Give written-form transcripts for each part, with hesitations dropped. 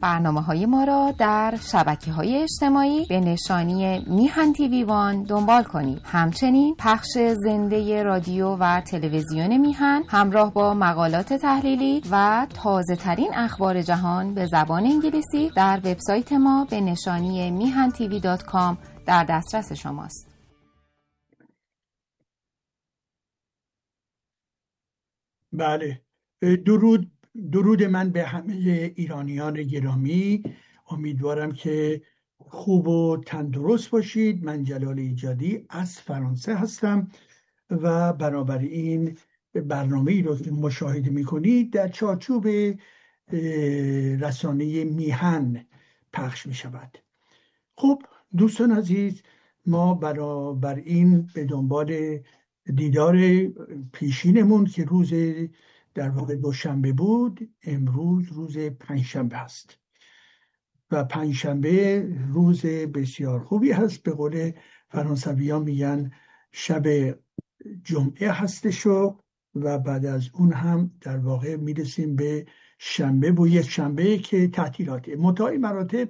برنامه‌های ما را در شبکه‌های اجتماعی به نشانی میهن تیوی وان دنبال کنید. همچنین پخش زنده رادیو و تلویزیون میهن همراه با مقالات تحلیلی و تازه‌ترین اخبار جهان به زبان انگلیسی در وبسایت ما به نشانی mihantv.com در دسترس شماست. بله، درود من به همه ایرانیان گرامی. امیدوارم که خوب و تندرست باشید. من جلال ایجادی از فرانسه هستم و بنابراین برنامه‌ای رو که مشاهده می‌کنید در چارچوب رسانه میهن پخش می‌شود. خب دوستان عزیز، ما بر این به دنبال دیدار پیشینمون که روز در واقع دوشنبه بود، امروز روز پنجشنبه هست و پنجشنبه روز بسیار خوبی هست. به قول فرانسویان میگن شب جمعه هستشو و بعد از اون هم در واقع میرسیم به شنبه و یک شنبه که تعطیلاته. منتهای مراتب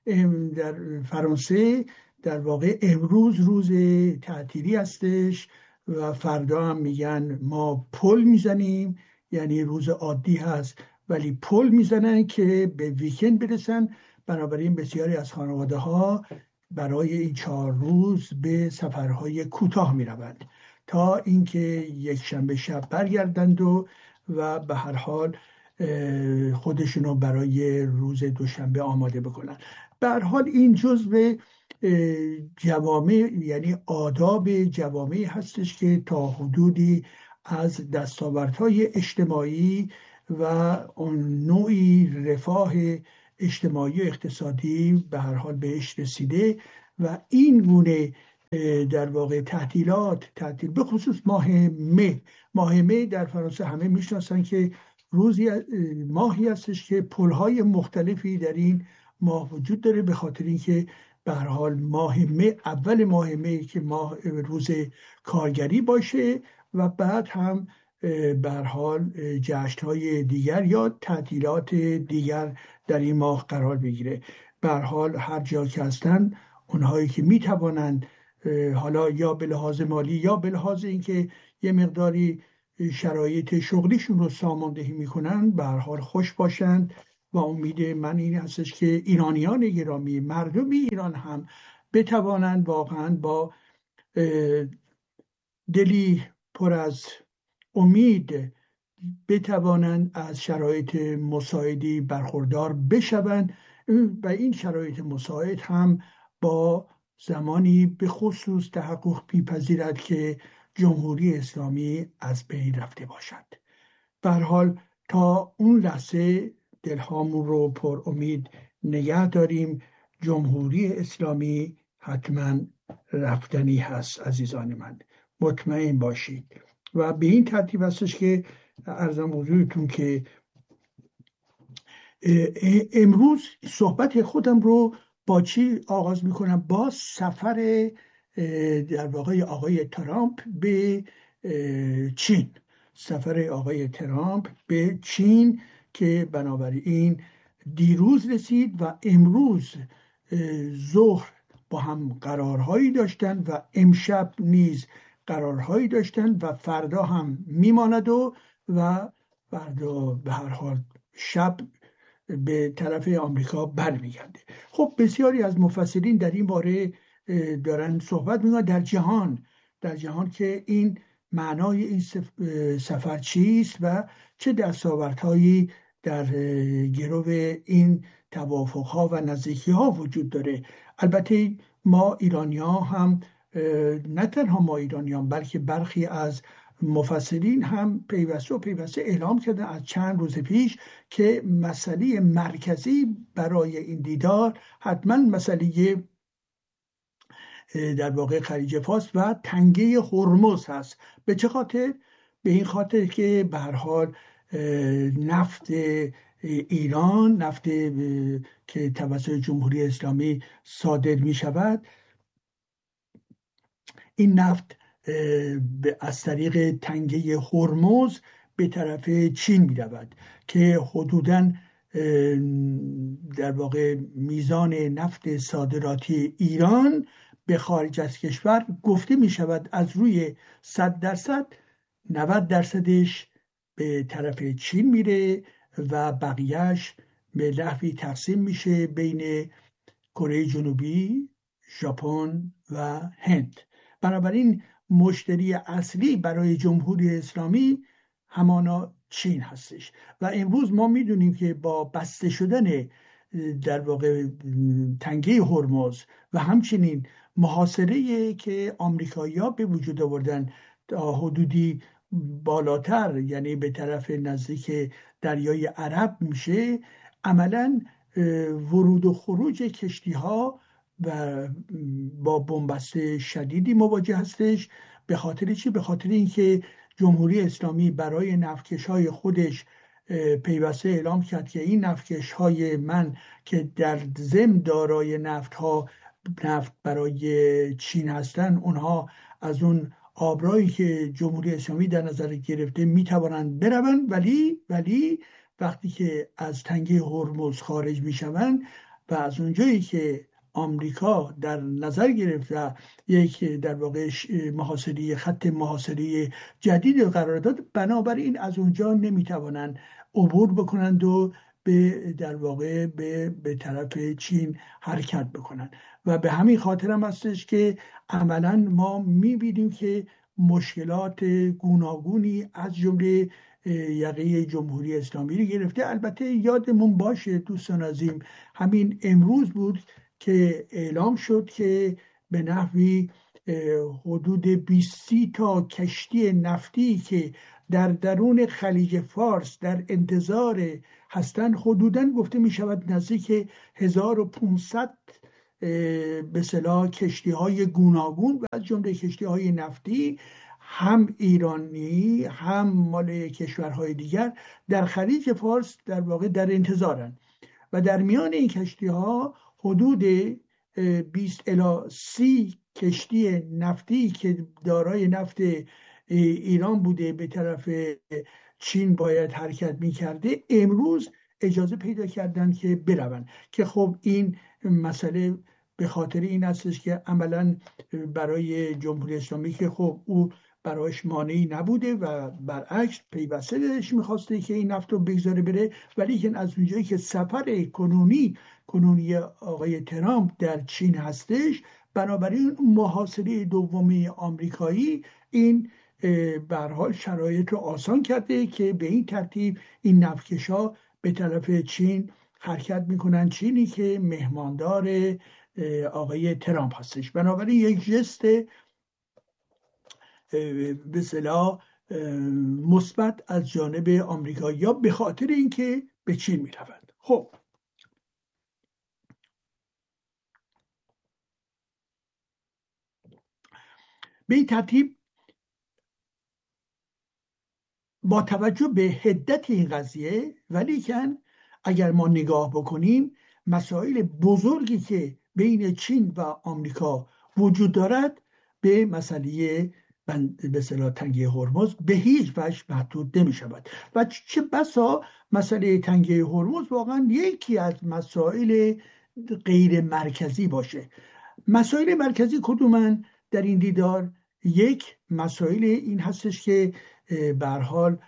در فرانسه در واقع امروز روز تعطیلی هستش و فردا هم میگن ما پل میزنیم، یعنی روز عادی هست ولی پل میزنن که به ویکند برسن. بنابراین بسیاری از خانواده ها برای این 4 روز به سفرهای کوتاه میروند تا اینکه یک شنبه شب برگردند و به هر حال خودشونو برای روز دوشنبه آماده بکنن. به هر حال این جزء جوامع، یعنی آداب جوامعی هستش که تا حدودی از دستاوردهای اجتماعی و اون نوعی رفاه اجتماعی و اقتصادی به هر حال بهش رسیده و این گونه در واقع تعطیل به خصوص ماه می در فرانسه همه میشناسن که ماهی هستش که پلهای مختلفی در این ماه وجود داره، به خاطر اینکه به هر حال اول ماه می که روز کارگری باشه و بعد هم به هر حال جشن‌های دیگر یا تعطیلات دیگر در این ماه قرار بگیره. به هر حال هر جا که هستن اونهایی که میتوانند حالا یا به لحاظ مالی یا به لحاظ اینکه یه مقداری شرایط شغلیشون رو ساماندهی میکنن به هر حال خوش باشند و امید من این هستش که ایرانیان گرامی، مردم ایران هم بتوانند واقعا با دلی پر از امید بتوانند از شرایط مساعدی برخوردار بشوند و این شرایط مساعد هم با زمانی به خصوص تحقق می‌پذیرد که جمهوری اسلامی از بین رفته باشد. به هر حال تا اون لحظه دلهامون رو پر امید نگه داریم. جمهوری اسلامی حتما رفتنی هست عزیزان من، مطمئن باشید. و به این ترتیب هستش که عرضم حضورتون که امروز صحبت خودم رو با چی آغاز میکنم؟ با سفر در واقع آقای ترامپ به چین. سفر آقای ترامپ به چین که بنابراین دیروز رسید و امروز ظهر با هم قرارهایی داشتن و امشب نیز قرارهایی داشتن و فردا هم میماند و فردا به هر حال شب به طرف آمریکا برمیگرده. خب بسیاری از مفسرین در این باره دارن صحبت میکنن در جهان که این معنای این سفر چیست و چه دستاوردهایی در گرو این توافقها و نزدیکی‌ها وجود داره. البته ما ایرانی‌ها هم، نه تنها ما ایرانیان بلکه برخی از مفسرین هم پیوسته اعلام کردن از چند روز پیش که مسئله مرکزی برای این دیدار حتما مسئله در واقع خلیج فارس و تنگه هرمز هست. به چه خاطر؟ به این خاطر که به هر حال نفت ایران، نفت که توسط جمهوری اسلامی صادر می شود، این نفت از طریق تنگه هرمز به طرف چین می رود که حدوداً در واقع میزان نفت صادراتی ایران به خارج از کشور گفته می شود از روی 100%، 90%ش به طرف چین میره و بقیهش به نحوی تقسیم میشه بین کره جنوبی، ژاپن و هند. بنابراین مشتری اصلی برای جمهوری اسلامی همانا چین هستش و امروز ما میدونیم که با بسته شدن در واقع تنگه هرمز و همچنین محاصره که آمریکایی‌ها به وجود آوردن تا حدودی بالاتر، یعنی به طرف نزدیک دریای عرب میشه، عملاً ورود و خروج کشتی ها و با بنبست شدیدی مواجه هستش. به خاطر چی؟ به خاطر اینکه جمهوری اسلامی برای نفتکش های خودش پیوسته اعلام کرد که این نفتکش های من که در ضمن دارای نفت برای چین هستن، اونها از اون آبرایی که جمهوری اسلامی در نظر گرفته میتوانند بروند، ولی وقتی که از تنگه هرمز خارج میشوند و از اونجایی که آمریکا در نظر گرفت و یک در واقع خط محاصره جدید قرار داد، بنابراین از اونجا نمیتوانند عبور بکنند و در واقع به طرف چین حرکت بکنند. و به همین خاطر هم هستش که عملا ما میبینیم که مشکلات گوناگونی از جمله یقه جمهوری اسلامی رو گرفته. البته یادمون باشه دوستان عزیز، همین امروز بود که اعلام شد که به نحوی حدود 20 تا کشتی نفتی که در درون خلیج فارس در انتظار هستند، حدوداً گفته می شود نزدیک 1500 به اصطلاح کشتی های گوناگون و از جمله کشتی های نفتی، هم ایرانی هم مال کشورهای دیگر، در خلیج فارس در واقع در انتظارن و در میان این کشتی ها حدود 20 الی 30 کشتی نفتی که دارای نفت ایران بوده به طرف چین باید حرکت می کرده، امروز اجازه پیدا کردن که بروند. که خب این مسئله به خاطر این هستش که عملا برای جمهوری اسلامی که خب او برایش مانعی نبوده و برعکس پیوسته دلش میخواسته که این نفت رو بگذاره بره، ولی که از اونجایی که سفر کنونی آقای ترامپ در چین هستش، بنابراین محاصره دومی آمریکایی این به هر حال شرایط رو آسان کرده که به این ترتیب این نفتکش‌ها به طرف چین حرکت میکنن، چینی که مهماندار آقای ترامپ هستش. بنابراین یک جست به اصطلاح مثبت از جانب آمریکایی‌ها به خاطر اینکه به چین میروند. خب به این ترتیب با توجه به حدت این قضیه، ولیکن اگر ما نگاه بکنیم مسائل بزرگی که بین چین و آمریکا وجود دارد به مسئله به اصطلاح تنگه هرمز به هیچ وجه محدود نمی شود و چه بسا مسئله تنگه هرمز واقعا یکی از مسائل غیر مرکزی باشه. مسائل مرکزی کدومن در این دیدار؟ یک، مسائل این هستش که به هر حال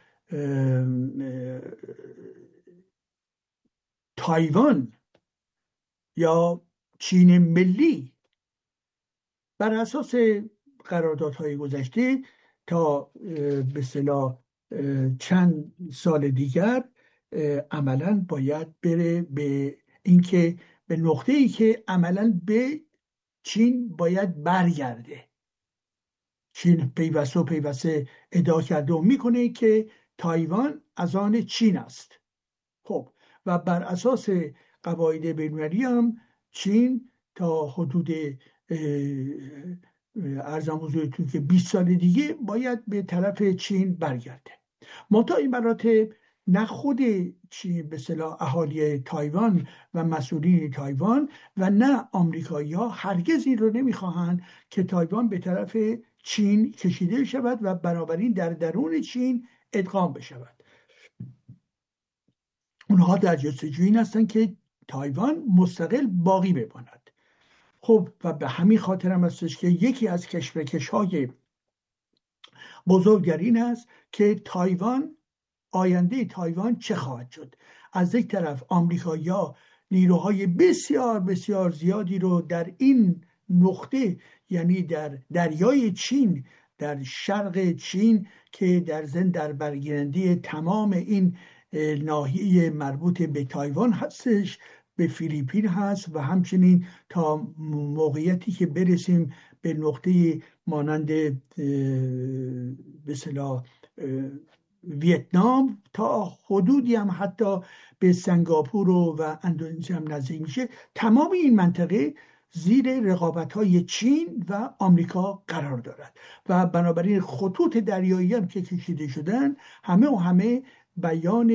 تایوان یا چین ملی بر اساس قراردادهای گذشته تا به اصطلاح چند سال دیگر عملاً باید بره به اینکه به نقطه‌ای که عملاً به چین باید برگرده. چین پیوسته ادعا کرده و میکنه که تایوان از آن چین است. خب و بر اساس قواعد بین‌المللی هم چین تا حدود ارزم حضورتون که 20 سال دیگه باید به طرف چین برگرده. منتها این مراتب نه خود چین به اصطلاح اهالی تایوان و مسئولین تایوان و نه آمریکایی‌ها هرگز این رو نمیخواهند که تایوان به طرف چین کشیده شود و بنابراین در درون چین ادغام بشود. اونها در جستجوی این هستن که تایوان مستقل باقی بماند. خب و به همین خاطر هم هستش که یکی از کشمکش‌های بزرگ این است که آینده تایوان چه خواهد شد. از یک طرف آمریکایی‌ها نیروهای بسیار بسیار زیادی رو در این نقطه، یعنی در دریای چین، در شرق چین که در برگیرنده تمام این ناحیه مربوط به تایوان هستش، به فیلیپین هست و همچنین تا موقعیتی که برسیم به نقطه مانند به اصطلاح ویتنام، تا حدودی هم حتی به سنگاپور و اندونزی هم نزدیک میشه. تمام این منطقه زیر رقابت‌های چین و آمریکا قرار دارد و بنابراین خطوط دریایی هم که کشیده شدن همه بیان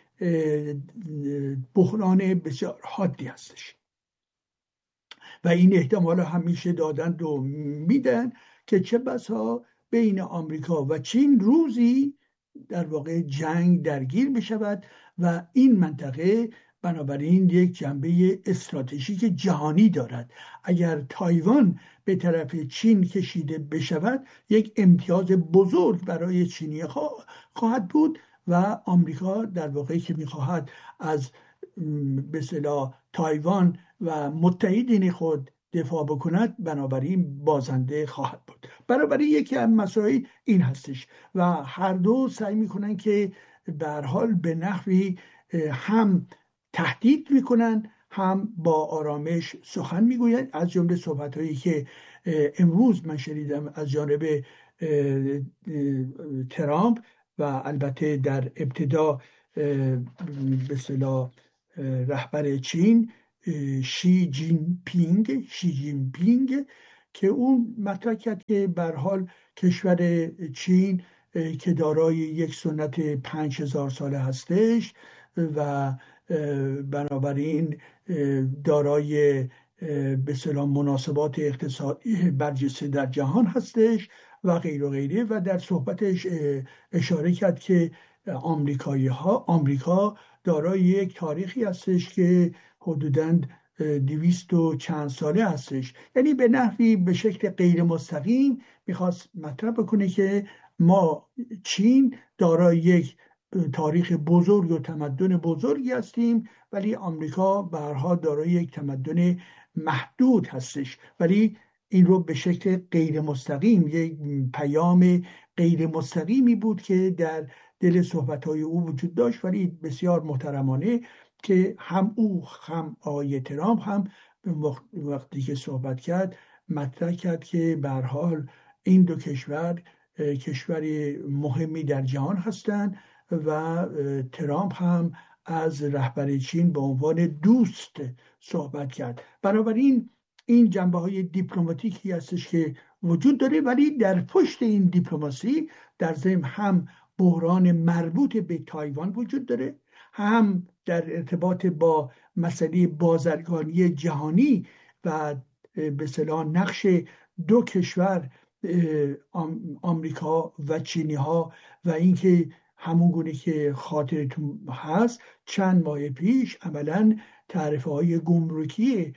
بحران بسیار حادی هستش و این احتمال همیشه دادند و میدن که چه بسا بین آمریکا و چین روزی در واقع جنگ درگیر بشود و این منطقه بنابراین یک جنبه استراتژیک جهانی دارد. اگر تایوان به طرف چین کشیده بشود یک امتیاز بزرگ برای چینی خواهد بود و آمریکا در واقع که میخواهد از به اصطلاح تایوان و متحدین خود دفاع بکند، بنابراین بازنده خواهد بود. بنابراین یکی از مسائل این هستش و هر دو سعی میکنن که به هر حال به نحوی هم تهدید میکنن هم با آرامش سخن میگویند. از جمله صحبت‌هایی که امروز من شنیدم از جانب ترامپ و البته در ابتدا به اصطلاح رهبر چین شی جین پینگ که اون مطرح کرد که به هر حال کشور چین که دارای یک سنت 5000 ساله هستش و بنابراین دارای به اصطلاح مناسبات اقتصادی برجسته در جهان هستش و غیر و غیره و در صحبتش اشاره کرد که آمریکا دارای یک تاریخی هستش که حدوداً 200 و چند ساله هستش. یعنی به نحوی به شکل غیر مستقیم میخواست مطرح بکنه که ما چین دارای یک تاریخ بزرگ و تمدن بزرگی هستیم ولی آمریکا به هر حال دارای یک تمدن محدود هستش، ولی این رو به شکل غیر مستقیم، یک پیام غیر مستقیمی بود که در دل صحبت‌های او وجود داشت، ولی بسیار محترمانه که هم او هم آقای ترامپ هم وقتی که صحبت کرد مطرح کرد که به هر حال این دو کشور مهمی در جهان هستند و ترامپ هم از رهبر چین به عنوان دوست صحبت کرد. بنابراین این جنبه‌های دیپلماتیکی هستش که وجود داره، ولی در پشت این دیپلماسی در ضمن هم بحران مربوط به تایوان وجود داره، هم در ارتباط با مسئله بازرگانی جهانی و به اصطلاح نقش دو کشور آمریکا و چینی ها و اینکه همون گونه که خاطرتون هست چند ماه پیش عملاً تعرفه های گمرکی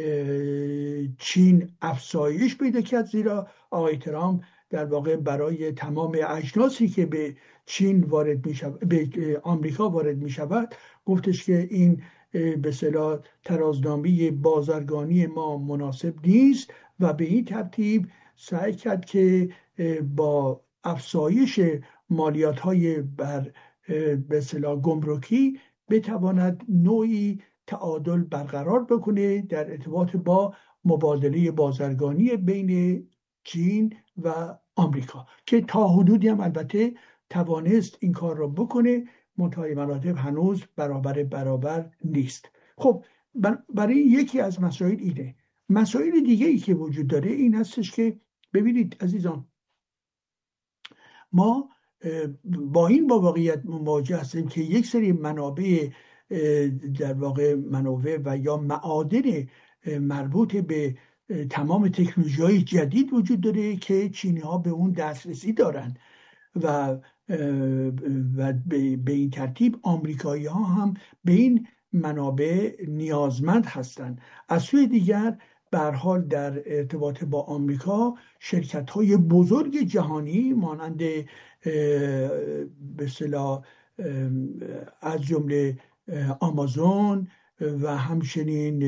چین افزایش پیدا کرد، زیرا آقای ترامپ در واقع برای تمام اجناسی که به چین وارد می شود، به آمریکا وارد می شود، گفتش که این به اصطلاح ترازنامه بازرگانی ما مناسب نیست و به این ترتیب سعی کرد که با افزایش مالیات‌های بر به اصطلاح گمرکی بتواند نوعی تعادل برقرار بکنه در ارتباط با مبادله بازرگانی بین چین و آمریکا که تا حدودی هم البته توانست این کار را بکنه، منتهای مراتب هنوز برابر نیست. خب برای یکی از مسائل اینه. مسائل دیگه ای که وجود داره این هستش که ببینید عزیزان، ما با این واقعیت مواجه هستیم که یک سری منابع در واقع منابع و یا معادن مربوط به تمام تکنولوژی‌های جدید وجود داره که چینی ها به اون دسترسی دارن و و به این ترتیب آمریکایی ها هم به این منابع نیازمند هستند. از سوی دیگر به هر حال در ارتباط با آمریکا شرکت های بزرگ جهانی مانند به اصطلاح از جمله آمازون و همچنین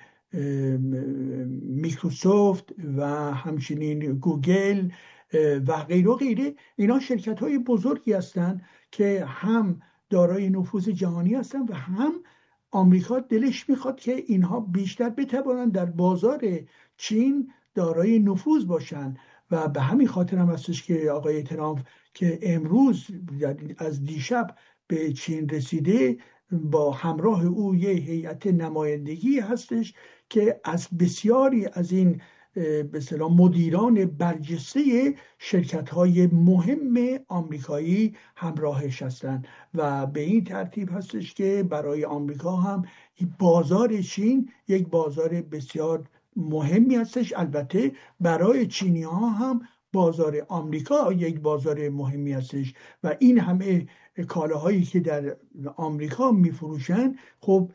میکروسافت و همچنین گوگل و غیره و غیره، اینا شرکت های بزرگی هستند که هم دارای نفوذ جهانی هستند و هم آمریکا دلش میخواد که اینها بیشتر بتوانند در بازار چین دارای نفوذ باشند و به همین خاطر هم هستش که آقای ترامپ که امروز از دیشب به چین رسیده با همراه او یه هیئت نمایندگی هستش که از بسیاری از این به اصطلاح مدیران برجسته شرکت‌های مهم آمریکایی همراهش هستند و به این ترتیب هستش که برای آمریکا هم بازار چین یک بازار بسیار مهمی هستش. البته برای چینی‌ها هم بازار آمریکا یک بازار مهمی هستش و این همه کالاهایی که در آمریکا میفروشن خب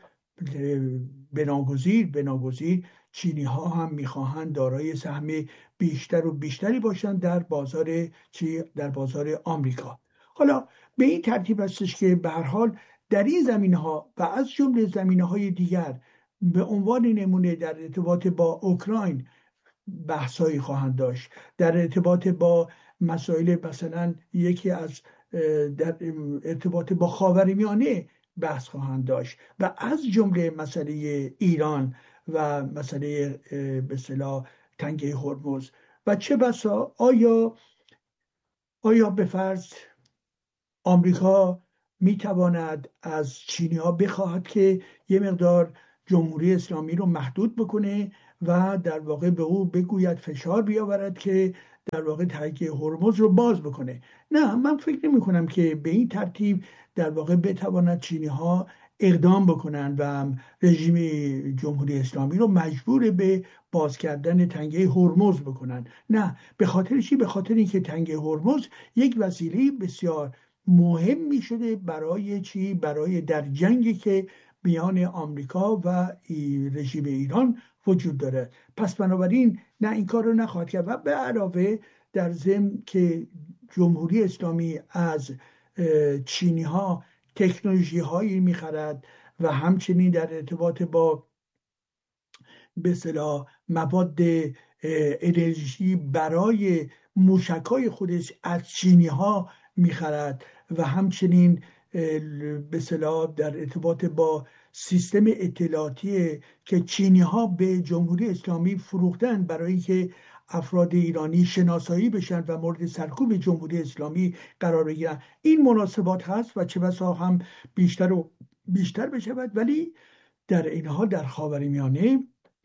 بناگزیر چینی ها هم میخواهند دارای سهم بیشتر و بیشتری باشند در بازار آمریکا. حالا به این ترتیب هستش که به هر حال در این زمینه‌ها و از جمله زمینه‌های دیگر به عنوان نمونه در ارتباط با اوکراین بحثایی خواهند داشت، در ارتباط با مسائل مثلا یکی از در ارتباط با خاورمیانه بحث خواهند داشت و از جمله مسئله ایران و مسئله به اصطلاح تنگه هرمز و چه بسا آیا به فرض آمریکا میتواند از چینی ها بخواهد که یه مقدار جمهوری اسلامی رو محدود بکنه و در واقع به او بگوید فشار بیاورد که در واقع تنگه هرمز رو باز بکنه؟ نه، من فکر نمی کنم که به این ترتیب در واقع بتواند چینی ها اقدام بکنن و رژیم جمهوری اسلامی رو مجبور به باز کردن تنگه هرمز بکنن. نه، به خاطر چی؟ به خاطر اینکه تنگه هرمز یک وسیله بسیار مهمی شده برای چی؟ برای در جنگی که میان آمریکا و رژیم ایران وجود داره. پس بنابراین نه، این کار رو نخواهد کرد و به علاوه در ضمن که جمهوری اسلامی از چینی ها تکنولوژی هایی میخرد و همچنین در ارتباط با به اصطلاح مواد انرژی برای موشک‌های خودش از چینی ها میخرد و همچنین به اصطلاح در ارتباط با سیستم اطلاعاتی که چینی ها به جمهوری اسلامی فروختن برای که افراد ایرانی شناسایی بشن و مورد سرکوب جمهوری اسلامی قرار بگیرن، این مناسبات هست و چه بسا هم بیشتر و بیشتر بشود. ولی در این حال در خاورمیانه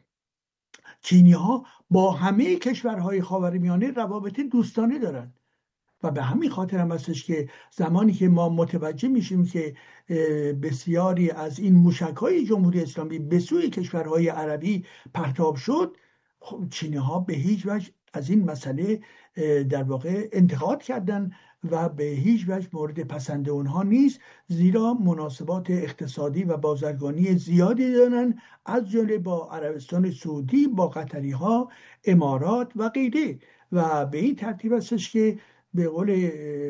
چینی ها با همه کشورهای خاورمیانه روابط دوستانه دارن و به همین خاطر هم هستش که زمانی که ما متوجه میشیم که بسیاری از این موشک‌های جمهوری اسلامی به سوی کشورهای عربی پرتاب شد، چینی ها به هیچ وجه از این مسئله در واقع انتقاد کردن و به هیچ وجه مورد پسند اونها نیست، زیرا مناسبات اقتصادی و بازرگانی زیادی دارن، از جمله با عربستان سعودی، با قطری ها، امارات و غیره. و به این ترتیب هستش که به قول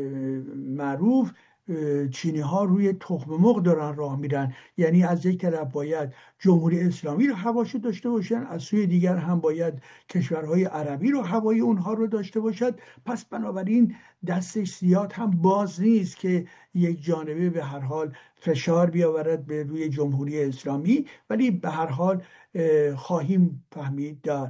معروف چینی ها روی تخم مرغ دارن راه میرن، یعنی از یک طرف باید جمهوری اسلامی رو هواشو داشته باشن، از سوی دیگر هم باید کشورهای عربی رو هوای اونها رو داشته باشد. پس بنابراین دستش زیاد هم باز نیست که یک جانبه به هر حال فشار بیاورد به روی جمهوری اسلامی. ولی به هر حال خواهیم فهمید در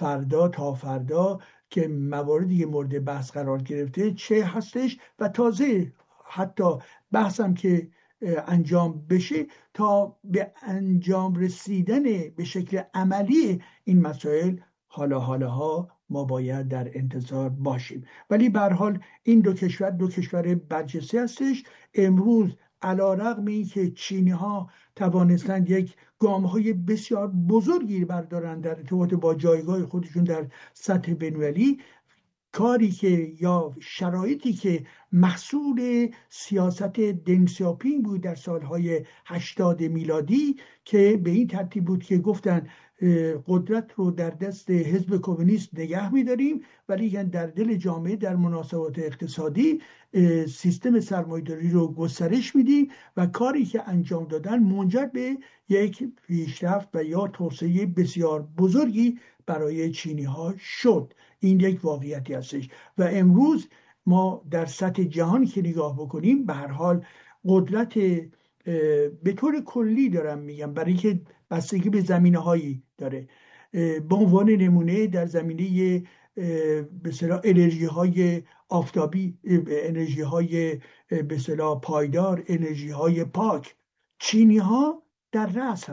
فردا که مواردی مورد بحث قرار گرفته چه هستش و تازه حتی بحثم که انجام بشه تا به انجام رسیدن به شکل عملی این مسائل حالا ما باید در انتظار باشیم. ولی به هر حال این دو کشور برجسته هستش. امروز علیرغم اینکه چینی ها توانستند یک گام های بسیار بزرگی بردارند در ارتباط با جایگاه خودشون در سطح بین‌المللی، کاری که یا شرایطی که محصول سیاست دنگ سیاپینگ بود در سالهای 80 میلادی که به این ترتیب بود که گفتن قدرت رو در دست حزب کمونیست نگه می‌داریم، ولی در دل جامعه در مناسبات اقتصادی سیستم سرمایه‌داری رو گسترش میدیم و کاری که انجام دادن منجر به یک پیشرفت و یا توسعه بسیار بزرگی برای چینی ها شد. این یک واقعیتی هستش و امروز ما در سطح جهان که نگاه بکنیم به هر حال قدرت به طور کلی دارم میگم، برای که بستگی به زمینه هایی داره. به عنوان نمونه در زمینه به اصطلاح انرژی های آفتابی، انرژی های به اصطلاح پایدار، انرژی های پاک، چینی ها در رأس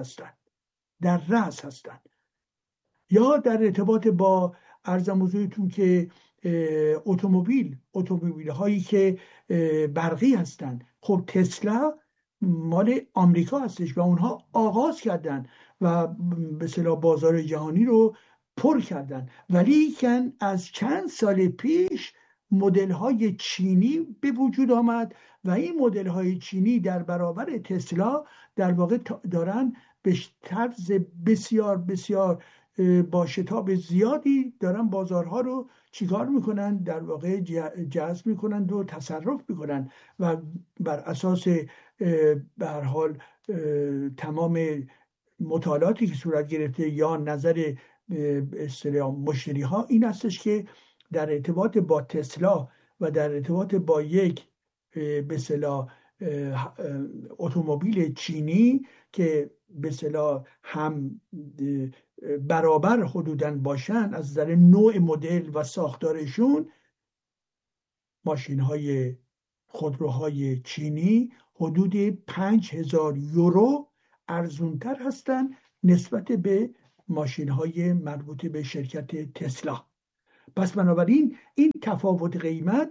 هستند. یا در ارتباط با عرضم حضورتون که اتومبیل هایی که برقی هستند، خب تسلا مال آمریکا هستش و اونها آغاز کردن و به اصطلاح بازار جهانی رو پر کردن، ولی کن از چند سال پیش مدل های چینی به وجود آمد و این مدل های چینی در برابر تسلا در واقع دارن به طرز بسیار بسیار با شتاب زیادی دارن بازارها رو چیکار میکنن، در واقع جذب میکنن و تصرف میکنن و بر اساس به هر حال تمام مطالعاتی که صورت گرفته یا نظر اصطلاح مشتری ها این هستش که در ارتباط با تسلا و در ارتباط با یک به اصطلاح اتومبیل چینی که به اصطلاح هم برابر حدوداً باشن از نظر نوع مدل و ساختارشون، ماشین‌های خودروهای چینی حدود 5000 یورو ارزونتر هستن نسبت به ماشین‌های مربوط به شرکت تسلا. پس بنابراین این تفاوت قیمت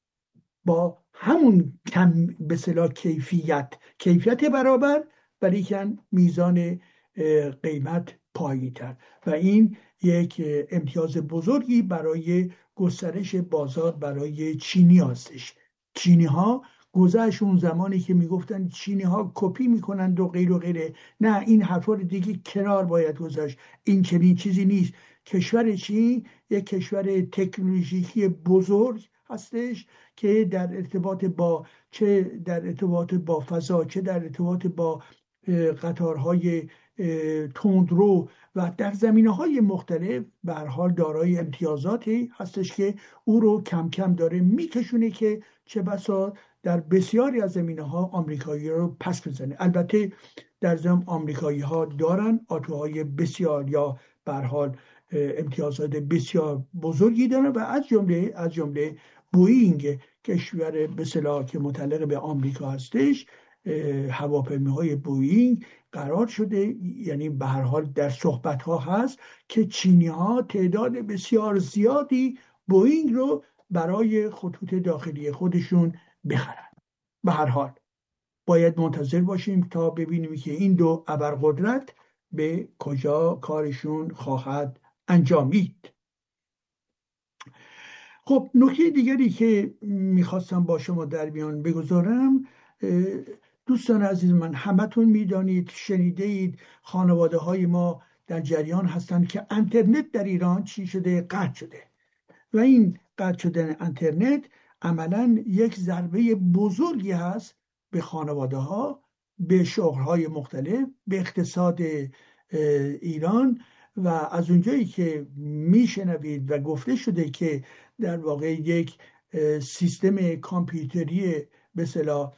با همون کم به اصطلاح کیفیت برابر، ولیکن میزان قیمت پایین‌تر و این یک امتیاز بزرگی برای گسترش بازار برای چینی هستش. چینی ها گذشت اون زمانی که میگفتن چینی ها کپی میکنند و غیر و غیره، نه، این حرفا رو دیگه کنار باید گذاشت. این چنین چیزی نیست. کشور چین یک کشور تکنولوژیکی بزرگ هستش که در ارتباط با چه در ارتباط با فضا، چه در ارتباط با قطارهای تندرو و در زمینه‌های مختلف به هر حال دارای امتیازاتی هستش که او رو کم کم داره میکشونه که چه بسا در بسیاری از زمینه‌ها آمریکایی رو پس بزنه. البته در ضمن آمریکایی‌ها دارن اتوهای بسیار یا به هر حال امتیازات بسیار بزرگی دارن و از جمله بوئینگ، کشور به اصطلاح که متعلق به آمریکا هستش، هواپیماهای بوئینگ قرار شده، یعنی به هر حال در صحبت ها هست که چینی ها تعداد بسیار زیادی بوئینگ رو برای خطوط داخلی خودشون بخرن. به هر حال باید منتظر باشیم تا ببینیم که این دو ابرقدرت به کجا کارشون خواهد انجامید. خب نکته دیگری که میخواستم با شما در میان بگذارم، دوستان عزیز من، همتون میدانید، شنیده اید، خانواده های ما در جریان هستند که اینترنت در ایران چی شده؟ قطع شده و این قطع شدن اینترنت عملاً یک ضربه بزرگی هست به خانواده ها، به شغل‌های مختلف، به اقتصاد ایران و از اونجایی که میشنوید و گفته شده که در واقع یک سیستم کامپیوتری به اصطلاح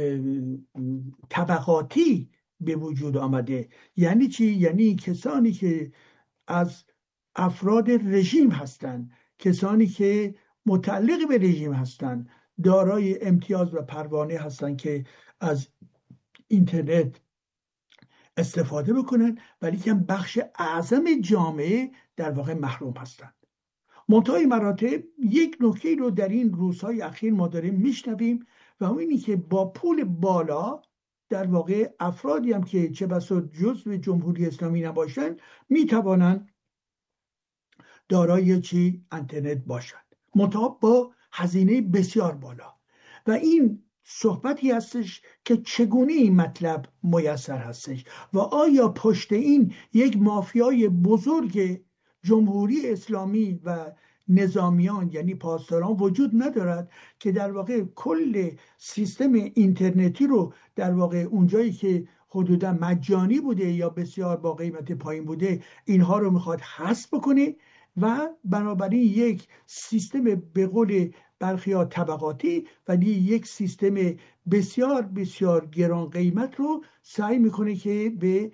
طبقاتی به وجود آمده. یعنی چی؟ یعنی کسانی که از افراد رژیم هستند، کسانی که متعلق به رژیم هستند، دارای امتیاز و پروانه هستند که از اینترنت استفاده بکنن، ولی که بخش اعظم جامعه در واقع محروم هستند. منتهای مراتب یک نکته رو در این روزهای اخیر ما داریم میشنویم و اینی که با پول بالا در واقع افرادی هم که چه بسا جزو جمهوری اسلامی نباشند میتوانند دارای اینترنت باشند. منتها با هزینه بسیار بالا. و این صحبتی هستش که چگونه این مطلب میسر هستش و آیا پشت این یک مافیای بزرگ جمهوری اسلامی و نظامیان یعنی پاسداران وجود ندارد که در واقع کل سیستم اینترنتی رو در واقع اونجایی که حدودا مجانی بوده یا بسیار با قیمت پایین بوده اینها رو میخواد حذف بکنه و بنابراین یک سیستم به قول برخی طبقاتی ولی یک سیستم بسیار بسیار گران قیمت رو سعی میکنه که به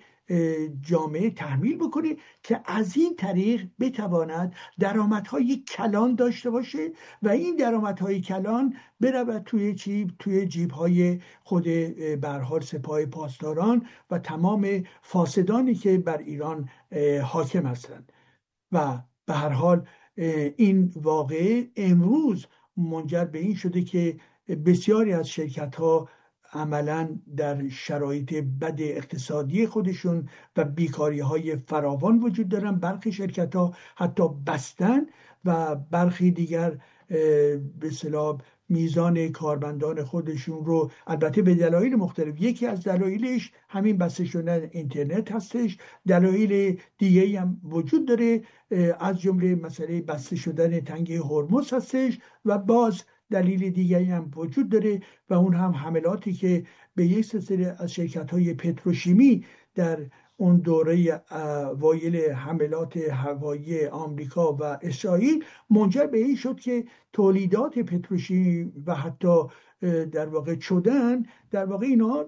جامعه تحمیل بکنه که از این طریق بتواند درآمدهای کلان داشته باشه و این درآمدهای کلان برود توی جیب‌های خود به هر حال سپاه پاسداران و تمام فاسدانی که بر ایران حاکم هستند. و به هر حال این واقعه امروز منجر به این شده که بسیاری از شرکت‌ها عملاً در شرایط بد اقتصادی خودشون و بیکاری‌های فراوان وجود دارن. برخی شرکت‌ها حتی بستن و برخی دیگر به اصطلاح میزان کارمندان خودشون رو البته به دلایل مختلف، یکی از دلایلش همین بسته شدن اینترنت هستش، دلایل دیگه هم وجود داره از جمله مسئله بسته شدن تنگه هرمز هستش و باز دلیل دیگری هم وجود داره و اون هم حملاتی که به یک سلسله از شرکت‌های پتروشیمی در اون دوره اوایل حملات هوایی آمریکا و اسرائیل منجر به این شد که تولیدات پتروشیمی و حتی در واقع چدن در واقع اینا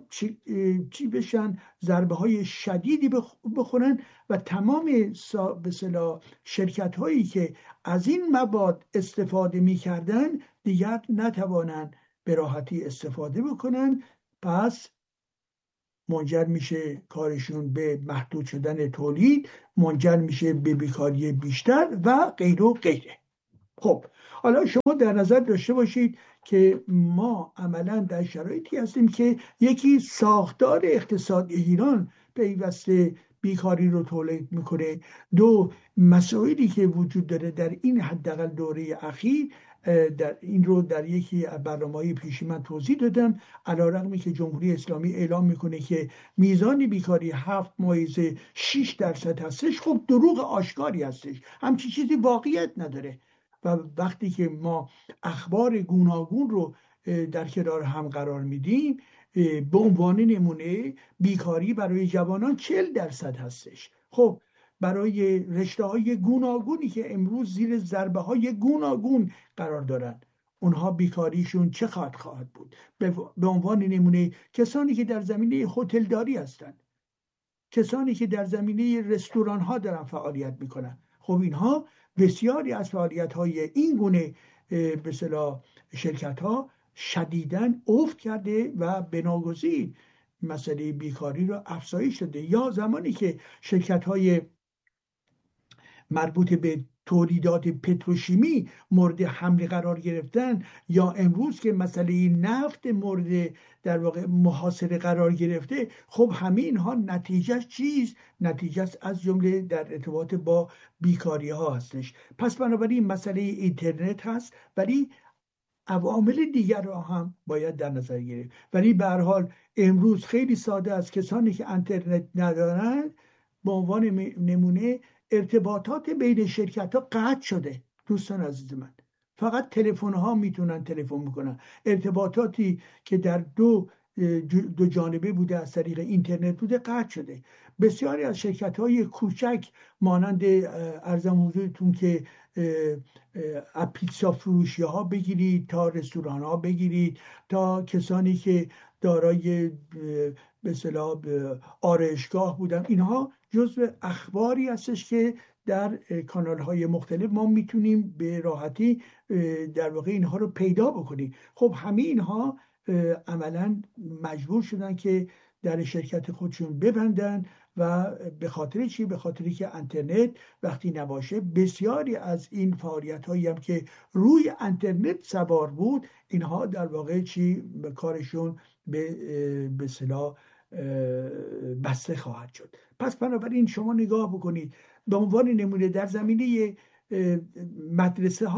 چی بشن، ضربه های شدیدی بخورن و تمام به اصطلاح شرکت هایی که از این مواد استفاده می کردن دیگر نتوانن به راحتی استفاده بکنن. پس منجر میشه کارشون به محدود شدن تولید، منجر میشه به بیکاری بیشتر و غیره و غیره. خب حالا شما در نظر داشته باشید که ما عملا در شرایطی هستیم که یکی ساختار اقتصادی ایران پیوسته بیکاری رو تولید میکنه، دو مسائلی که وجود داره در این حداقل دوره اخیر در این رو در یکی از برنامه‌های پیشی من توضیح دادم، علیرغمی که جمهوری اسلامی اعلام میکنه که میزان بیکاری 7.6% هستش، خب دروغ آشکاری هستش، همچین چیزی واقعیت نداره. و وقتی که ما اخبار گوناگون رو در کنار هم قرار میدیم، به عنوان نمونه بیکاری برای جوانان 40% هستش. خب برای رشته های گوناگونی که امروز زیر ضربه های گوناگون قرار دارن اونها بیکاریشون چه خواهد بود؟ به عنوان نمونه کسانی که در زمینه هتلداری هستند، کسانی که در زمینه رستوران ها دارن فعالیت میکنن، خب اینها بسیاری از فعالیت های این گونه به اصطلاح شرکت ها شدیداً افت کرده و بناگزیر مسئله بیکاری را افزایش داده. یا زمانی که شرکت های مربوط به تولیدات پتروشیمی مورد حمله قرار گرفتن، یا امروز که مسئله نفت مورد در واقع محاصره قرار گرفته، خب همه اینها نتیجهش چیست؟ نتیجهش از جمله در ارتباط با بیکاری ها هستش. پس بنابراین مسئله اینترنت هست ولی عوامل دیگر را هم باید در نظر گرفت. ولی به هر حال امروز خیلی ساده است، کسانی که اینترنت ندارن به عنوان نمونه ارتباطات بین شرکت ها قطع شده. دوستان عزیز من، فقط تلفن ها میتونن تلفن میکنن. ارتباطاتی که در دو جانبه بوده از طریق اینترنت بوده قطع شده. بسیاری از شرکت های کوچک مانند ارزم حضورتون که پیتزا فروشی ها بگیرید تا رستوران ها بگیرید تا کسانی که دارای به اصطلاح آرایشگاه بودن، اینها جزو اخباری هستش که در کانال های مختلف ما میتونیم به راحتی در واقع اینها رو پیدا بکنیم. خب همه اینها عملا مجبور شدن که در شرکت خودشون ببندن و به خاطر چی؟ به خاطری که اینترنت وقتی نباشه بسیاری از این فعالیت هایی هم که روی اینترنت سوار بود اینها در واقع چی؟ کارشون به اصطلاح بسته خواهد شد. پس بنابراین شما نگاه بکنید به عنوان نمونه در زمینه مدرسه ها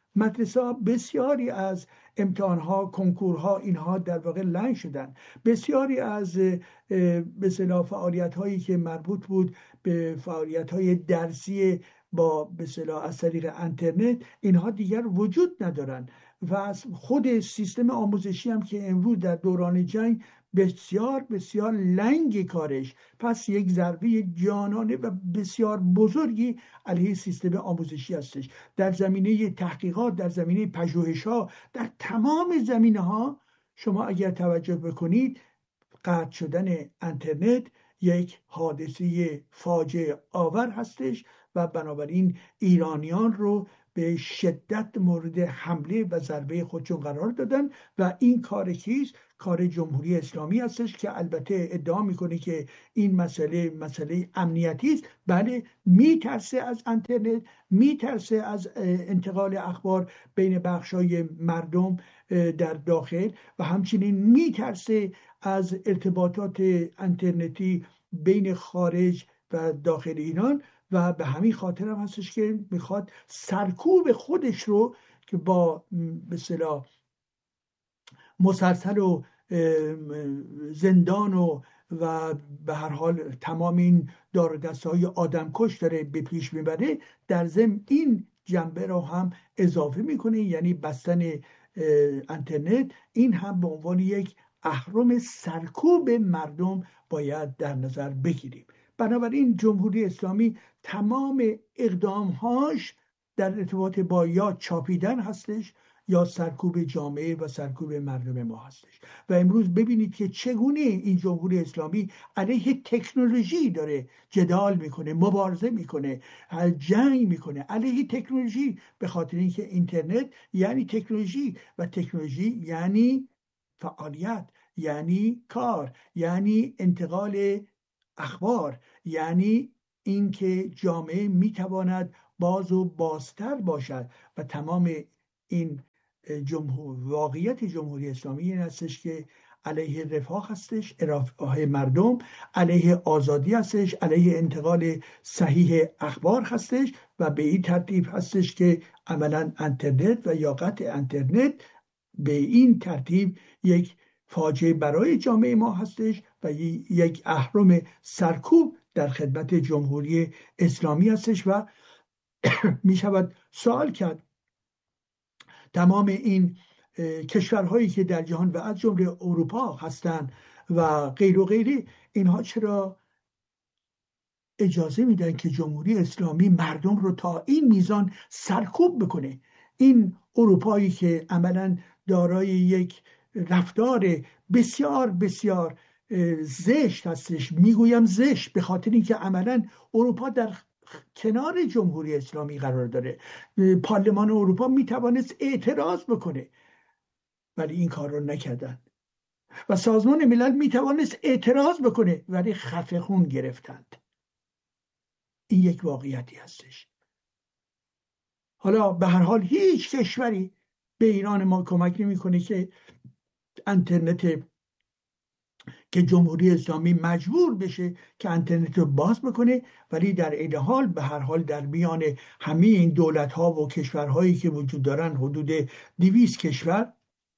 مدرسه ها بسیاری از امتحانها، کنکورها، اینها در واقع لنگ شدن. بسیاری از به اصطلاح فعالیت هایی که مربوط بود به فعالیت های درسی با به اصطلاح از طریق اینترنت، اینها دیگر وجود ندارن و از خود سیستم آموزشی هم که امروز در دوران جنگ بسیار بسیار لنگ کارش، پس یک ضربه جانانه و بسیار بزرگی علیه سیستم آموزشی هستش. در زمینه تحقیقات، در زمینه پژوهش‌ها، در تمام زمینه‌ها شما اگر توجه بکنید، قطع شدن اینترنت یک حادثه فاجعه آور هستش و بنابراین ایرانیان رو به شدت مورد حمله و ضربه خودشون قرار دادن و این کار کیست؟ کار جمهوری اسلامی هستش که البته ادعا میکنه که این مسئله امنیتی است. بله، میترسه از اینترنت، میترسه از انتقال اخبار بین بخشای مردم در داخل و همچنین میترسه از ارتباطات اینترنتی بین خارج و داخل ایران و به همین خاطر هم هستش که میخواد سرکوب خودش رو که با به اصطلاح مسلسل و زندان و به هر حال تمام این دار و دسته‌های آدمکش داره به پیش میبره، در ضمن این جنبه رو هم اضافه میکنه، یعنی بستن اینترنت. این هم به عنوان یک اهرم سرکوب مردم باید در نظر بگیریم. بنابراین جمهوری اسلامی تمام اقدامهاش در ارتباط با یا چاپیدن هستش یا سرکوب جامعه و سرکوب مردم ما هستش. و امروز ببینید که چگونه این جمهوری اسلامی علیه تکنولوژی داره جدال میکنه، مبارزه میکنه، جنگ میکنه علیه تکنولوژی، به خاطر اینکه اینترنت یعنی تکنولوژی و تکنولوژی یعنی فعالیت، یعنی کار، یعنی انتقال اخبار، یعنی اینکه جامعه میتواند باز و بازتر باشد و تمام این واقعیت جمهوری اسلامی این هستش که علیه رفاه هستش، رفاه مردم، علیه آزادی هستش، علیه انتقال صحیح اخبار هستش و به این ترتیب هستش که عملا اینترنت و یا قطع اینترنت به این ترتیب یک فاجعه برای جامعه ما هستش و یک اهرم سرکوب در خدمت جمهوری اسلامی هستش و می شود سوال کرد تمام این کشورهایی که در جهان و از جمله اروپا هستند و غیر و غیره، اینها چرا اجازه میدن که جمهوری اسلامی مردم رو تا این میزان سرکوب بکنه؟ این اروپایی که عملاً دارای یک رفتار بسیار بسیار زشت هستش، میگویم زشت به خاطر اینکه عملاً اروپا در کنار جمهوری اسلامی قرار داره. پارلمان اروپا میتوانست اعتراض بکنه ولی این کار رو نکردن و سازمان ملل میتوانست اعتراض بکنه ولی خفه خون گرفتند. این یک واقعیتی هستش. حالا به هر حال هیچ کشوری به ایران ما کمک نمیکنه که اینترنت که جمهوری اسلامی مجبور بشه که اینترنت رو باز بکنه، ولی در این حال به هر حال در میان همه این دولت ها و کشورهایی که وجود دارن، حدود 200 کشور،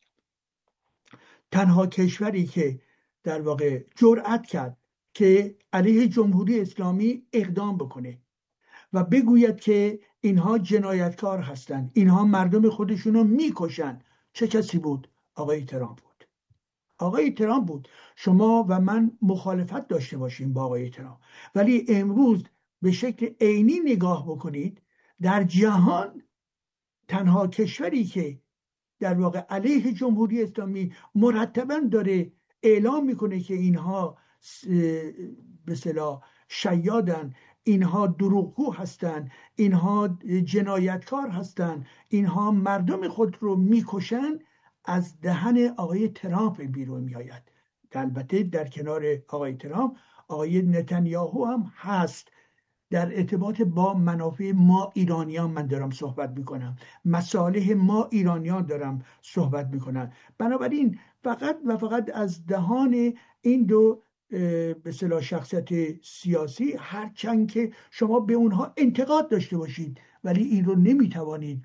تنها کشوری که در واقع جرأت کرد که علیه جمهوری اسلامی اقدام بکنه و بگوید که اینها جنایتکار هستند، اینها مردم خودشون رو میکشن، چه کسی بود؟ آقای ترامپ بود. آقای ترامپ بود. شما و من مخالفت داشته باشیم با آقای ترامپ، ولی امروز به شکل عینی نگاه بکنید، در جهان تنها کشوری که در واقع علیه جمهوری اسلامی مرتباً داره اعلام میکنه که اینها به اصطلاح شیادن، اینها دروغگو هستن، اینها جنایتکار هستن، اینها مردم خود رو میکشن، از دهن آقای ترامپ بیرون میآید. البته در کنار آقای ترامپ آقای نتانیاهو هم هست. در ارتباط با منافع ما ایرانیان من دارم صحبت میکنم، مصالح ما ایرانیان دارم صحبت میکنم. بنابراین فقط و فقط از دهان این دو به اصطلاح شخصیت سیاسی، هرچند که شما به اونها انتقاد داشته باشید، ولی این رو نمیتوانید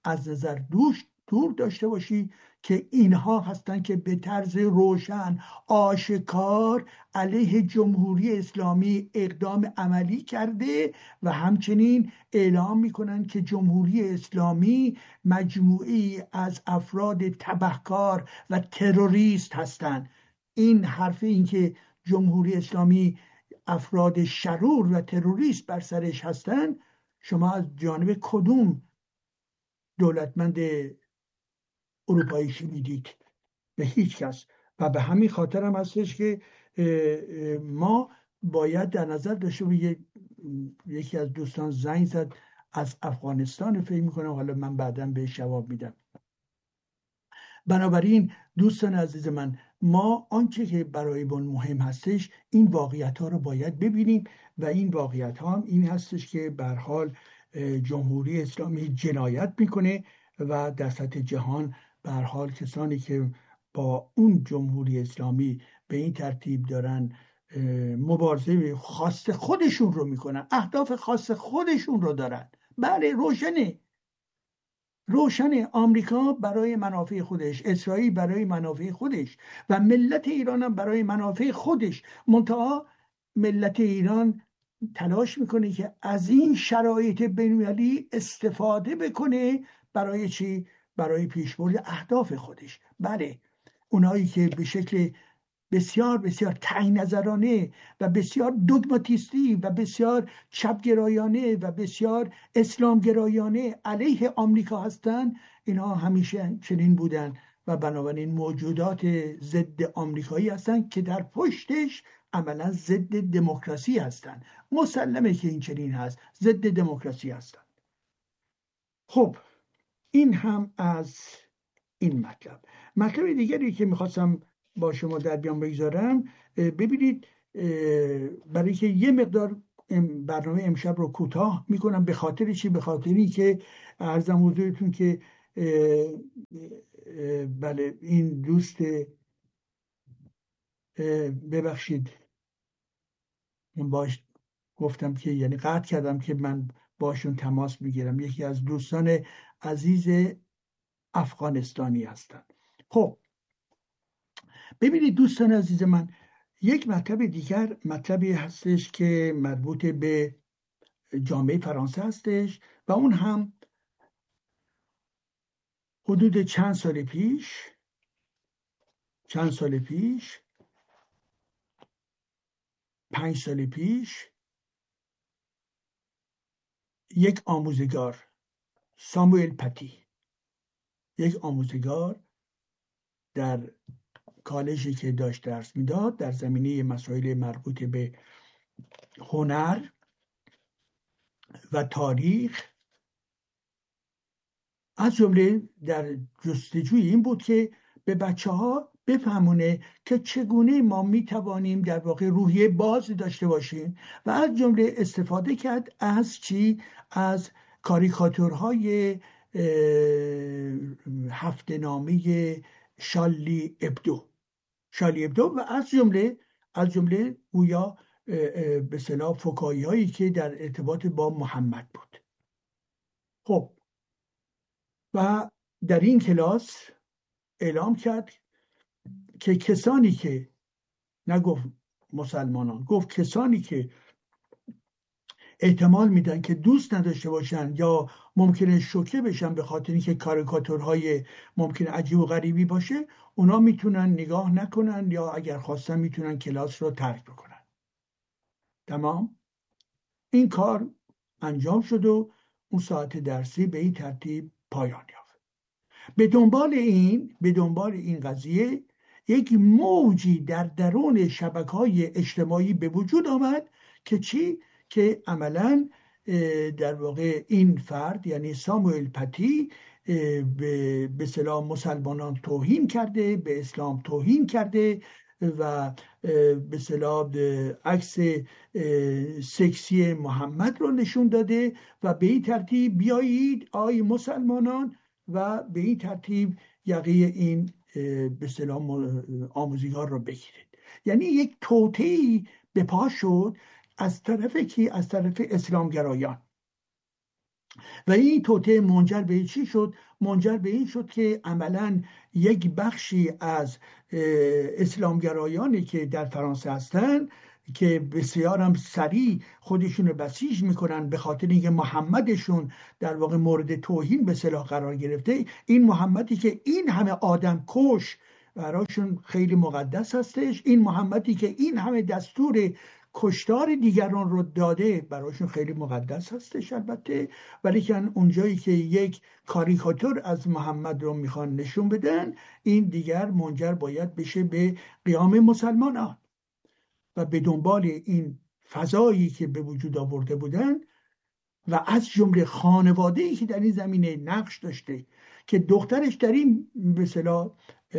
از نظر دور داشته باشی که اینها هستند که به طرز روشن آشکار علیه جمهوری اسلامی اقدام عملی کرده و همچنین اعلام میکنن که جمهوری اسلامی مجموعی از افراد تبهکار و تروریست هستند. این حرف این که جمهوری اسلامی افراد شرور و تروریست بر سرش هستند، شما از جانب کدوم دولتمند اروپایی شنیدید؟ به هیچ کس. و به همین خاطر هم هستش که ما باید در نظر داشته باشیم. یکی از دوستان زنگ زد از افغانستان، فکر میکنم، حالا من بعداً بهش جواب میدم. بنابراین دوستان عزیز من، ما آنچه که برای من مهم هستش این واقعیت ها رو باید ببینیم و این واقعیت ها هم این هستش که به هر حال جمهوری اسلامی جنایت میکنه و در سطح جهان به هر حال کسانی که با اون جمهوری اسلامی به این ترتیب دارن مبارزه خاص خودشون رو میکنن، اهداف خاص خودشون رو دارن. بله، روشنه. آمریکا برای منافع خودش، اسرائیل برای منافع خودش و ملت ایران هم برای منافع خودش. منتها ملت ایران تلاش میکنه که از این شرایط بین‌المللی استفاده بکنه. برای چی؟ برای پیشبرد اهداف خودش. بله، اونایی که به شکل بسیار بسیار تعیین نظرانه و بسیار دوگماتیستی و بسیار چپگرایانه و بسیار اسلامگرایانه علیه آمریکا هستند، اینها همیشه چنین بودن و بنابراین موجودات ضد آمریکایی هستند که در پشتش عملا ضد دموکراسی هستند. مسلمه که این چنین هست، ضد دموکراسی هستند. خب این هم از این مطلب دیگری که میخواستم با شما در بیان بگذارم. ببینید، برای که یه مقدار برنامه امشب رو کوتاه میکنم، به خاطر چی؟ به خاطری که عرضم حضورتون که بله، این دوست، ببخشید من باش گفتم که یعنی قطع کردم که من باشون تماس میگیرم، یکی از دوستان عزیز افغانستانی هستن. خب ببینید دوستان عزیز من، یک مطلب دیگر مطلبی هستش که مربوط به جامعه فرانسه هستش و اون هم حدود چند سال پیش 5 سال پیش یک آموزگار، ساموئل پتی، یک آموزگار در کالجی که داشت درس میداد در زمینه مسائل مربوط به هنر و تاریخ، از جمله در جستجوی این بود که به بچه‌ها بفهمونه که چگونه ما میتوانیم در واقع روحیه باز داشته باشیم و از جمله استفاده کرد از چی؟ از کاریکاتورهای هفته‌نامه شارلی ابدو و از جمله گویا به اصطلاح فکایی هایی که در ارتباط با محمد بود. خب و در این کلاس اعلام کرد که کسانی که، نگفت مسلمانان، گفت کسانی که احتمال میدن که دوست نداشته باشن یا ممکنه شوکه بشن به خاطر اینکه کاریکاتورهای ممکنه عجیب و غریبی باشه، اونا میتونن نگاه نکنن یا اگر خواستن میتونن کلاس رو ترک بکنن. تمام. این کار انجام شد و اون ساعت درسی به این ترتیب پایان یافت. به دنبال این قضیه یک موجی در درون شبکه‌های اجتماعی به وجود آمد که چی؟ که عملاً در واقع این فرد، یعنی ساموئل پتی، به اصطلاح مسلمانان توهین کرده، به اسلام توهین کرده و به اصطلاح عکس سکسی محمد رو نشون داده و به این ترتیب بیایید آی مسلمانان و به این ترتیب یقه این به اصطلاح آموزگار رو بگیرید. یعنی یک توطئه‌ای به پا شد از طرف کی؟ از طرف اسلامگرایان. و این توطئه منجر به چی شد؟ منجر به این شد که عملا یک بخشی از اسلامگرایانی که در فرانسه هستند که بسیار هم سریع خودشون رو بسیج میکنن به خاطر اینکه محمدشون در واقع مورد توهین به اصطلاح قرار گرفته، این محمدی که این همه آدم کش براشون خیلی مقدس هستش، این محمدی که این همه دستور کشتار دیگران رو داده براشون خیلی مقدس هستش البته، ولی که اونجایی که یک کاریکاتور از محمد رو میخوان نشون بدن، این دیگر منجر باید بشه به قیام مسلمانان و به دنبال این فضایی که به وجود آورده بودن و از جمله خانواده‌ای که در این زمینه نقش داشته که دخترش در این به اصطلاح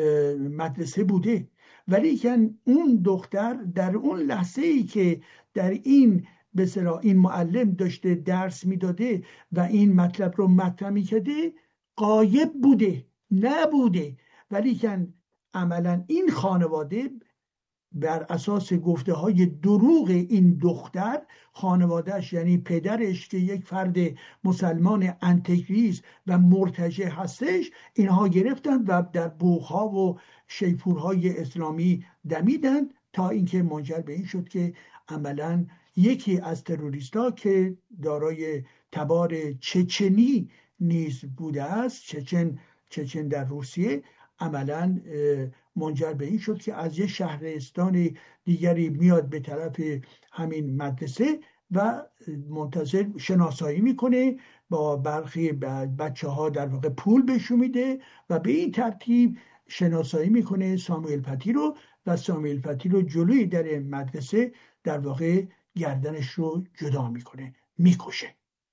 مدرسه بوده، ولی که اون دختر در اون لحظه‌ای که در این به اصطلاح این معلم داشته درس میداده و این مطلب رو مطرح میکرده غایب بوده، نبوده، ولی که عملا این خانواده بر اساس گفته های دروغ این دختر، خانوادهش یعنی پدرش که یک فرد مسلمان انتکریست و مرتجع هستش، اینها گرفتن و در بوقها و شیپورهای اسلامی دمیدن تا اینکه منجر به این شد که عملا یکی از تروریستا که دارای تبار چچنی نیز بوده است، چچن در روسیه، عملا منجر به این شد که از یه شهرستان دیگری میاد به طرف همین مدرسه و منتظر شناسایی میکنه، با برخی بچه ها در واقع پول بهشون میده و به این ترتیب شناسایی میکنه ساموئل پتی رو و ساموئل پتی رو جلوی در مدرسه در واقع گردنش رو جدا میکنه، میکشه.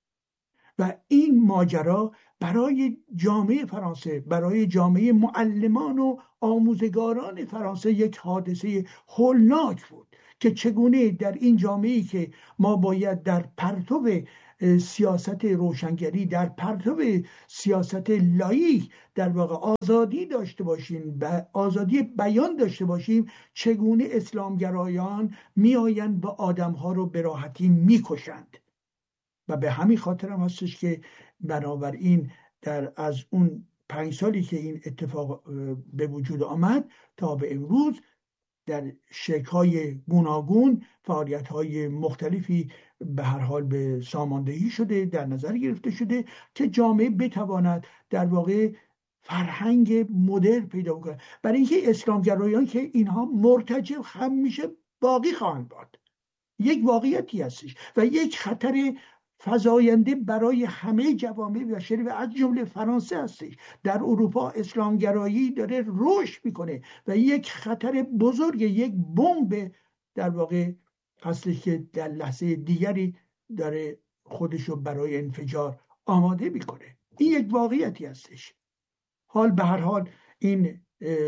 و این ماجرا برای جامعه فرانسه، برای جامعه معلمان و آموزگاران فرانسه یک حادثه هولناک بود که چگونه در این جامعه‌ای که ما باید در پرتو سیاست روشنگری، در پرتو سیاست لاییک در واقع آزادی داشته باشیم، آزادی بیان داشته باشیم، چگونه اسلامگرایان میآیند و آدمها رو به راحتی میکشند. و به همین خاطر هم هستش که بنابراین از اون 5 سالی که این اتفاق به وجود آمد تا به امروز در شکل‌های گوناگون فعالیت‌های مختلفی به هر حال به ساماندهی شده، در نظر گرفته شده که جامعه بتواند در واقع فرهنگ مدرن پیدا کنه، برای اینکه اسلامگرایان که اینها مرتجع همیشه باقی خواهند بود، یک واقعیتی هستش و یک خطر فزاینده برای همه جوامع بشری و از جمله فرانسه هستش. در اروپا اسلامگرایی داره رشد میکنه و یک خطر بزرگ، یک بمب در واقع هستش که در لحظه دیگری داره خودشو برای انفجار آماده میکنه. این یک واقعیتی هستش. حال به هر حال این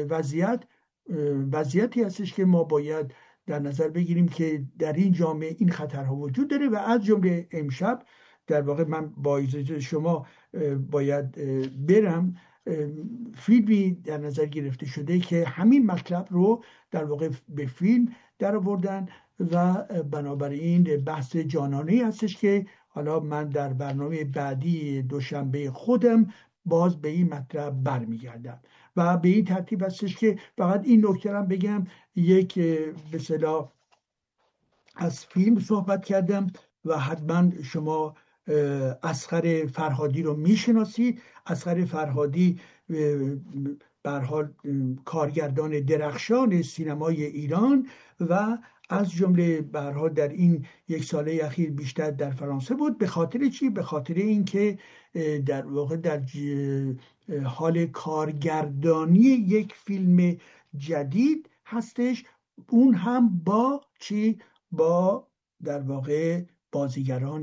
وضعیتی هستش که ما باید در نظر بگیریم که در این جامعه این خطرها وجود داره و از جمله امشب در واقع من با اجازه شما باید برم، فیلمی در نظر گرفته شده که همین مطلب رو در واقع به فیلم در آوردن و بنابراین بحث جانانه هستش که حالا من در برنامه بعدی دوشنبه خودم باز به این مطلب برمیگردم و به این ترتیب هستش که فقط این نکته رو بگم، یک به اصطلاح از فیلم صحبت کردم و حتما شما اصغر فرهادی رو میشناسید. اصغر فرهادی به هر حال کارگردان درخشان سینمای ایران و از جمله به هر حال در این 1 ساله اخیر بیشتر در فرانسه بود. به خاطر چی؟ به خاطر اینکه در واقع در حال کارگردانی یک فیلم جدید هستش، اون هم با چی؟ با در واقع بازیگران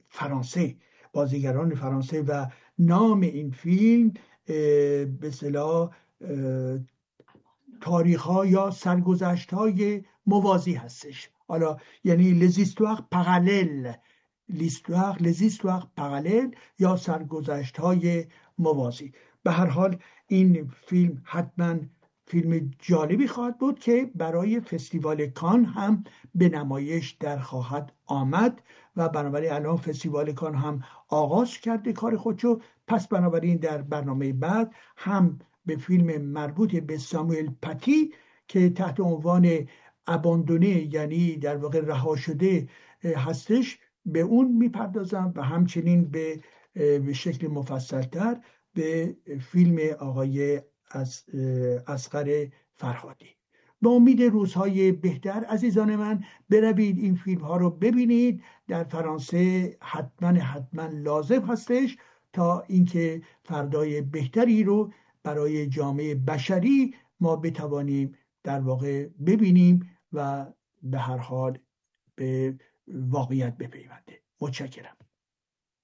فرانسه و نام این فیلم به اصطلاح تاریخ‌ها یا سرگذشت‌های موازی هستش. حالا یعنی les histoires parallèles یا سرگذشت‌های موازی. به هر حال این فیلم حتما فیلم جالبی خواهد بود که برای فستیوال کان هم به نمایش در خواهد آمد و بنابراین الان فستیوال کان هم آغاز کرده کار خودشو. پس بنابراین در برنامه بعد هم به فیلم مربوط به ساموئل پتی که تحت عنوان اباندونه یعنی در واقع رها شده هستش به اون میپردازم و همچنین به شکل مفصلتر به فیلم آقای اصغر فرهادی. با امید روزهای بهتر عزیزان من بروید این فیلم ها رو ببینید. در فرانسه حتما لازم هستش تا اینکه فردای بهتری رو برای جامعه بشری ما بتوانیم در واقع ببینیم و به هر حال به واقعیت بپیونده. متشکرم.